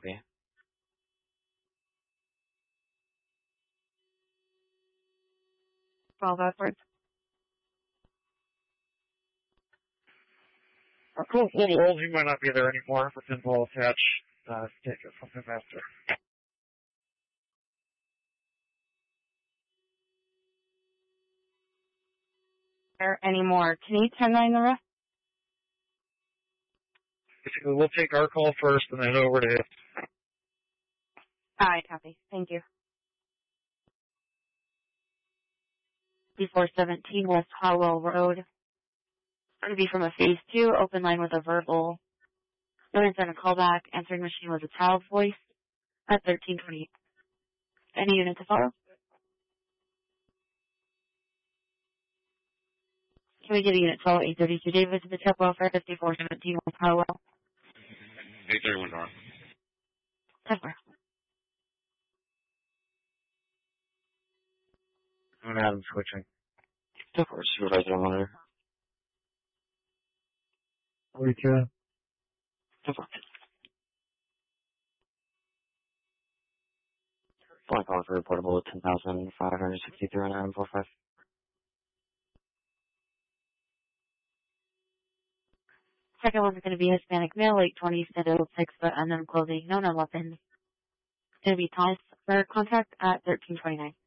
copy. Twelve upwards. Cool, a little old, he might not be there anymore for pinball attach. Take it something faster. Any more? Can you 10-9 the rest? Basically, we'll take our call first and then over to his. Alright, copy. Thank you. 5417 West Howell Road. Going to be from a phase 2, open line with a verbal. No one's done a callback. Answering machine was a child's voice at 1328. Any unit to follow? Can we get a unit 12 832 Davis to the Tech Welfare 5417 West Howell? 831 North. 10-4. I'm gonna have him switching. 10-4, supervisor on monitor. 42. 10-4. Flying calling for reportable 10,563 on item 45. Second one's going to be Hispanic male, late 20s, middle 6 foot, unknown clothing, known weapons. It's going to be Thomas for contact at 1329.